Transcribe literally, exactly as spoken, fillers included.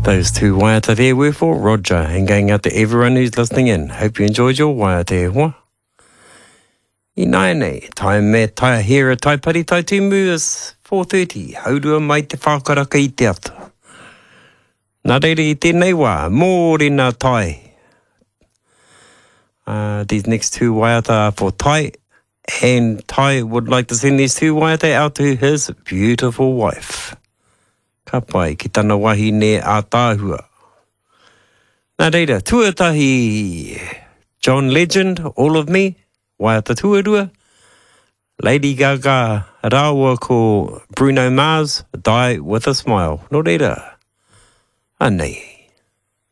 Those two waiata there were for Roger, and going out to everyone who's listening in. Hope you enjoyed your waiata e hoa. I nai nei, tai me tai hera tai pari tai tumu is four thirty. Haurua mai te whakaraka i te atu. Nā reira i tēnei wā, mōre nā tai. Uh, these next two waiata are for Tai, and Tai would like to send these two waiata out to his beautiful wife. Ka pai ki tana wahi ne a tāhua. Nā reira, tuatahi John Legend, All of Me, waiata tuarua. Lady Gaga, rāua ko Bruno Mars, Die with a Smile. Nō reira, anei.